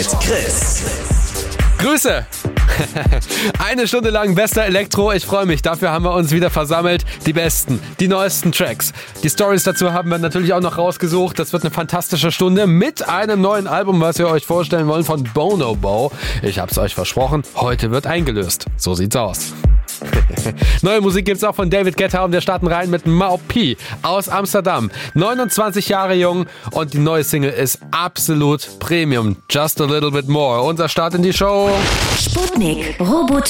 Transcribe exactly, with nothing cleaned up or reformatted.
Chris. Grüße! Eine Stunde lang bester Elektro. Ich freue mich. Dafür haben wir uns wieder versammelt. Die besten, die neuesten Tracks. Die Stories dazu haben wir natürlich auch noch rausgesucht. Das wird eine fantastische Stunde mit einem neuen Album, was wir euch vorstellen wollen von Bonobo. Ich hab's euch versprochen. Heute wird eingelöst. So sieht's aus. Neue Musik gibt's auch von David Guetta und wir starten rein mit Mau P aus Amsterdam. neunundzwanzig Jahre jung und die neue Single ist absolut Premium. Just a little bit more. Unser Start in die Show. Sputnik Robot